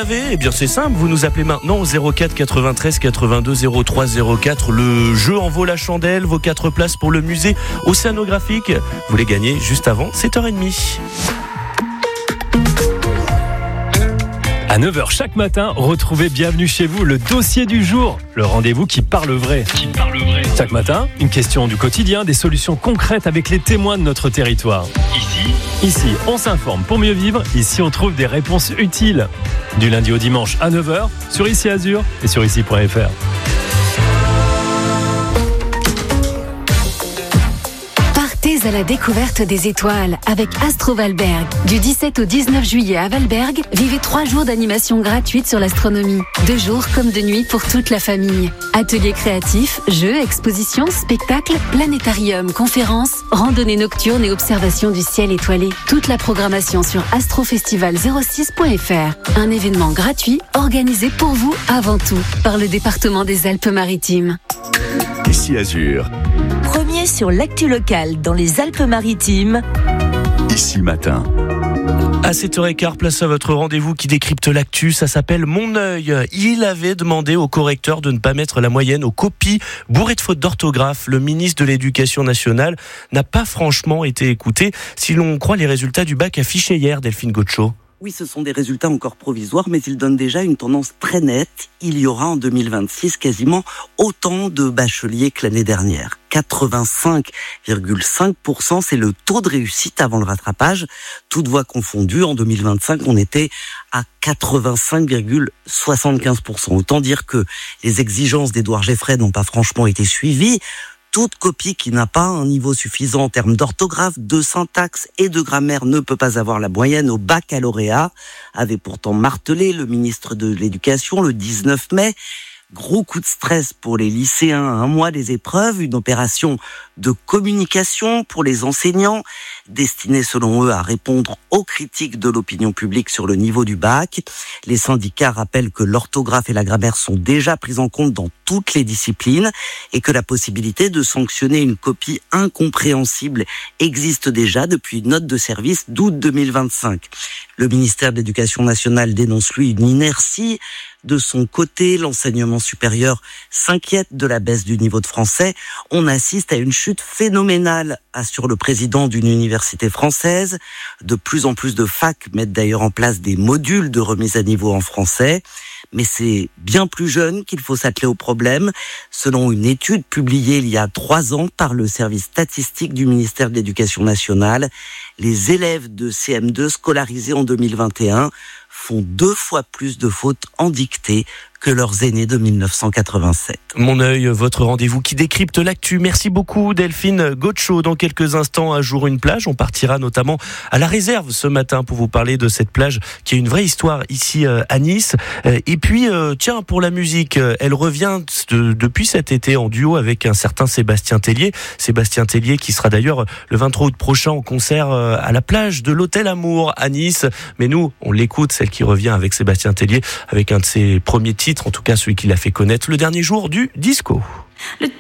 l'avez ? Eh bien c'est simple, vous nous appelez maintenant au 04 93 82 03 04. Le jeu en vaut la chandelle, vos 4 places pour le musée océanographique. Vous les gagnez juste avant 7h30. À 9h chaque matin, retrouvez Bienvenue chez vous, le dossier du jour, le rendez-vous qui parle vrai. Chaque matin, une question du quotidien, des solutions concrètes avec les témoins de notre territoire. Ici, on s'informe pour mieux vivre. Ici, on trouve des réponses utiles. Du lundi au dimanche à 9h, sur Ici Azur et sur ici.fr. Partez à la découverte des étoiles avec Astro Valberg. Du 17 au 19 juillet à Valberg, vivez 3 jours d'animation gratuite sur l'astronomie. 2 jours comme de nuit pour toute la famille. Ateliers créatifs, jeux, expositions, spectacles, planétarium, conférences, randonnées nocturnes et observation du ciel étoilé. Toute la programmation sur astrofestival06.fr. Un événement gratuit organisé pour vous avant tout par le département des Alpes-Maritimes. Ici Azur. Premier sur l'actu locale dans les Alpes-Maritimes. Ici Matin. À 7h15, place à votre rendez-vous qui décrypte l'actu. Ça s'appelle Mon œil. Il avait demandé au correcteur de ne pas mettre la moyenne aux copies bourrées de fautes d'orthographe. Le ministre de l'Éducation nationale n'a pas franchement été écouté, si l'on croit les résultats du bac affichés hier, Delphine Gaucho. Oui, ce sont des résultats encore provisoires, mais ils donnent déjà une tendance très nette. Il y aura en 2026 quasiment autant de bacheliers que l'année dernière. 85,5%, c'est le taux de réussite avant le rattrapage. Toutes voies confondues, en 2025, on était à 85,75%. Autant dire que les exigences d'Édouard Geffray n'ont pas franchement été suivies. Toute copie qui n'a pas un niveau suffisant en termes d'orthographe, de syntaxe et de grammaire ne peut pas avoir la moyenne au baccalauréat, avait pourtant martelé le ministre de l'Éducation le 19 mai. Gros coup de stress pour les lycéens à 1 mois des épreuves, une opération de communication pour les enseignants, destinée selon eux à répondre aux critiques de l'opinion publique sur le niveau du bac. Les syndicats rappellent que l'orthographe et la grammaire sont déjà prises en compte dans toutes les disciplines et que la possibilité de sanctionner une copie incompréhensible existe déjà depuis une note de service d'août 2025. Le ministère de l'Éducation nationale dénonce lui une inertie. De son côté, l'enseignement supérieur s'inquiète de la baisse du niveau de français. On assiste à une chute phénoménale, assure le président d'une université française. De plus en plus de facs mettent d'ailleurs en place des modules de remise à niveau en français. Mais c'est bien plus jeune qu'il faut s'atteler au problème. Selon une étude publiée il y a 3 ans par le service statistique du ministère de l'Éducation nationale, les élèves de CM2 scolarisés en 2021 font 2 fois plus de fautes en dictée que leurs aînés de 1987. Mon œil, votre rendez-vous qui décrypte l'actu. Merci beaucoup Delphine Gaucho. Dans quelques instants, à Jour une plage. On partira notamment à la réserve ce matin pour vous parler de cette plage qui a une vraie histoire ici à Nice. Et puis, tiens, pour la musique, elle revient depuis cet été en duo avec un certain Sébastien Tellier. Sébastien Tellier qui sera d'ailleurs le 23 août prochain en concert à la plage de l'Hôtel Amour à Nice. Mais nous, on l'écoute, celle qui revient avec Sébastien Tellier, avec un de ses premiers titres, en tout cas celui qui l'a fait connaître, Le dernier jour du disco.